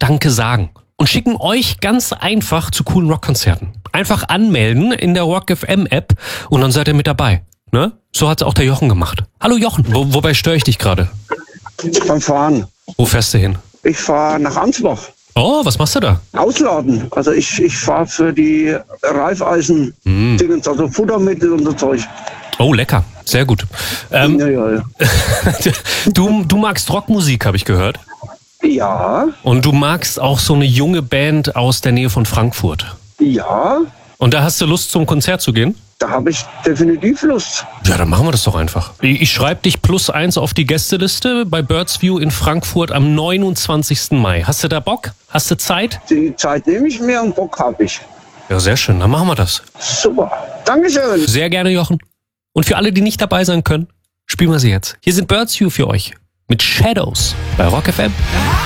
Danke sagen und schicken euch ganz einfach zu coolen Rockkonzerten. Einfach anmelden in der Rock FM App und dann seid ihr mit dabei. Ne? So hat's auch der Jochen gemacht. Hallo Jochen, wobei störe ich dich gerade? Beim Fahren. Wo fährst du hin? Ich fahre nach Ansbach. Oh, was machst du da? Ausladen. Also ich fahre für die Reifeisen, Dingens, also Futtermittel und so Zeug. Oh, lecker. Sehr gut. Ja. Du magst Rockmusik, habe ich gehört. Ja, Und du magst auch so eine junge Band aus der Nähe von Frankfurt. ja, Und da hast du Lust, zum Konzert zu gehen? da habe ich definitiv Lust. Ja, dann machen wir das doch einfach. Ich schreibe dich +1 auf die Gästeliste bei Birds View in Frankfurt am 29. Mai. Hast du da Bock? Hast du Zeit? Die Zeit nehme ich mir und Bock habe ich. Ja, sehr schön. Dann machen wir das. Super. Dankeschön. Sehr gerne, Jochen. Und für alle, die nicht dabei sein können, spielen wir sie jetzt. Hier sind Birds View für euch mit Shadows bei Rock FM.